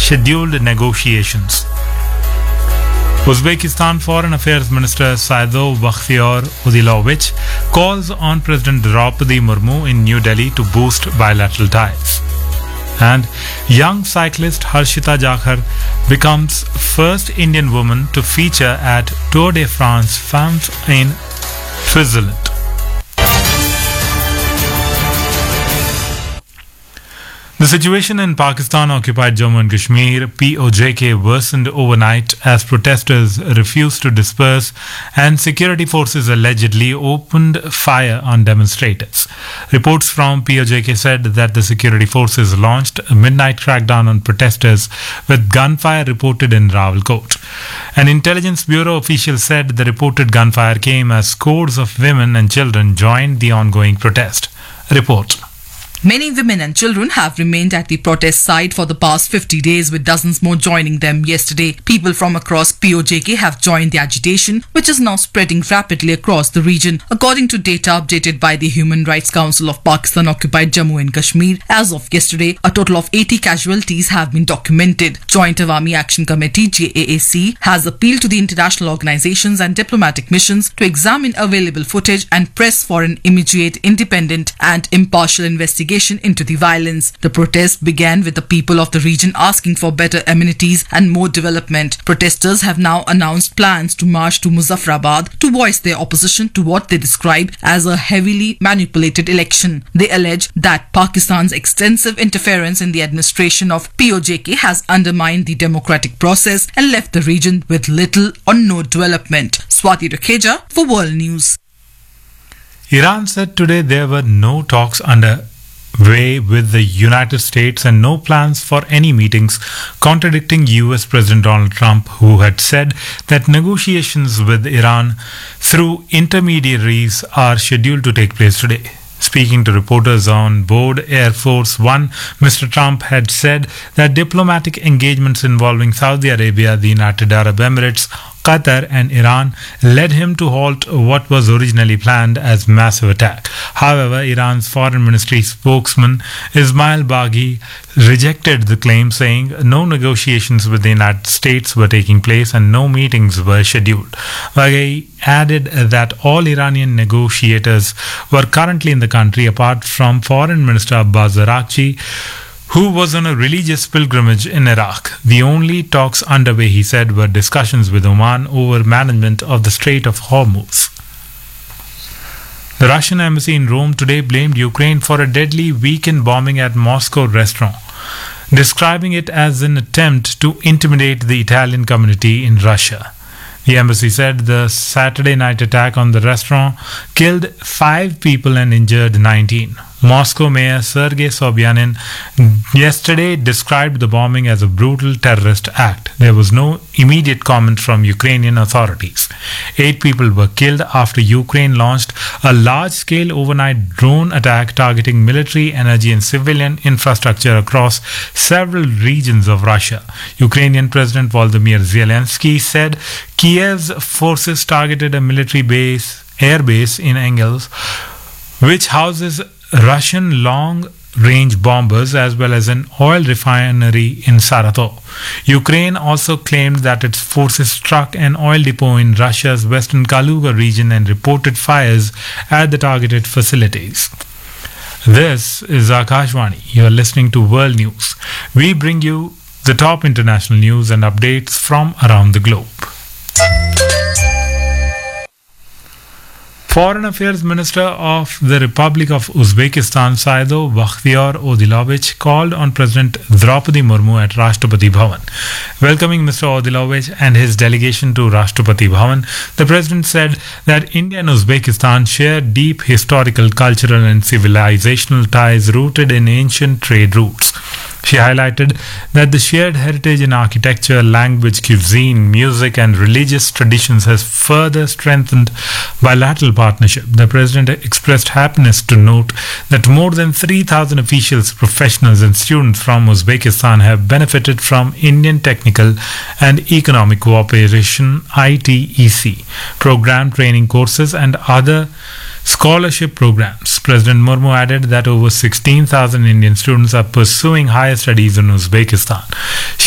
scheduled negotiations. Uzbekistan Foreign Affairs Minister Saido Bakhtiar Odilovich calls on President Draupadi Murmu in New Delhi to boost bilateral ties. And young cyclist Harshita Jakhar becomes first Indian woman to feature at Tour de France Femmes in Switzerland. The situation in Pakistan-occupied Jammu and Kashmir (POJK) worsened overnight as protesters refused to disperse and security forces allegedly opened fire on demonstrators. Reports from POJK said that the security forces launched a midnight crackdown on protesters with gunfire reported in Rawalkot. An intelligence bureau official said the reported gunfire came as scores of women and children joined the ongoing protest. Report. Many women and children have remained at the protest site for the past 50 days, with dozens more joining them yesterday. People from across POJK have joined the agitation, which is now spreading rapidly across the region. According to data updated by the Human Rights Council of Pakistan-occupied Jammu and Kashmir, as of yesterday, a total of 80 casualties have been documented. Joint Awami Action Committee (JAAC) has appealed to the international organizations and diplomatic missions to examine available footage and press for an immediate, independent and impartial investigation into the violence. The protest began with the people of the region asking for better amenities and more development. Protesters have now announced plans to march to Muzaffarabad to voice their opposition to what they describe as a heavily manipulated election. They allege that Pakistan's extensive interference in the administration of POJK has undermined the democratic process and left the region with little or no development. Swati Rakheja for World News. Iran said today there were no talks underway with the United States and no plans for any meetings, contradicting US President Donald Trump, who had said that negotiations with Iran through intermediaries are scheduled to take place today. Speaking to reporters on board Air Force One, Mr. Trump had said that diplomatic engagements involving Saudi Arabia, the United Arab Emirates, Qatar and Iran led him to halt what was originally planned as massive attack. However, Iran's foreign ministry spokesman Ismail Baghi rejected the claim, saying no negotiations with the United States were taking place and no meetings were scheduled. Baghi added that all Iranian negotiators were currently in the country apart from Foreign Minister Abbas Araghchi, who was on a religious pilgrimage in Iraq. The only talks underway, he said, were discussions with Oman over management of the Strait of Hormuz. The Russian embassy in Rome today blamed Ukraine for a deadly weekend bombing at Moscow restaurant, describing it as an attempt to intimidate the Italian community in Russia. The embassy said the Saturday night attack on the restaurant killed 5 people and injured 19. Moscow Mayor Sergei Sobyanin yesterday described the bombing as a brutal terrorist act. There was no immediate comment from Ukrainian authorities. 8 people were killed after Ukraine launched a large-scale overnight drone attack targeting military, energy and civilian infrastructure across several regions of Russia. Ukrainian President Volodymyr Zelensky said Kiev's forces targeted a military air base in Engels, which houses Russian long-range bombers as well as an oil refinery in Saratov. Ukraine also claimed that its forces struck an oil depot in Russia's western Kaluga region and reported fires at the targeted facilities. This is Akashvani. You are listening to World News. We bring you the top international news and updates from around the globe. Foreign Affairs Minister of the Republic of Uzbekistan Saido Bakhtiar Odilovich called on President Draupadi Murmu at Rashtrapati Bhavan. Welcoming Mr. Odilovich and his delegation to Rashtrapati Bhavan, the President said that India and Uzbekistan share deep historical, cultural and civilizational ties rooted in ancient trade routes. She highlighted that the shared heritage in architecture, language, cuisine, music and religious traditions has further strengthened bilateral partnership. The President expressed happiness to note that more than 3,000 officials, professionals and students from Uzbekistan have benefited from Indian Technical and Economic Cooperation (ITEC) program training courses and other scholarship programs. President Murmu added that over 16,000 Indian students are pursuing higher studies in Uzbekistan.